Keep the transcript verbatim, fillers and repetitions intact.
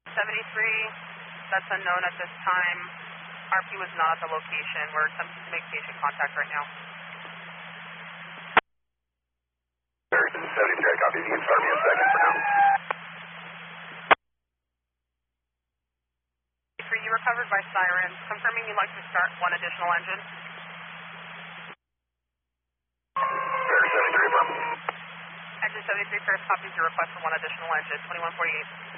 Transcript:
seventy-three, that's unknown at this time. R P was not at the location. We're attempting to make patient contact right now. Harrison seventy-three, I copy. You can start me a second for now. For you recovered by sirens, confirming you'd like to start one additional engine. Harrison seventy-three, affirm. Engine seventy-three, Paris copies your request for one additional engine, twenty-one forty-eight.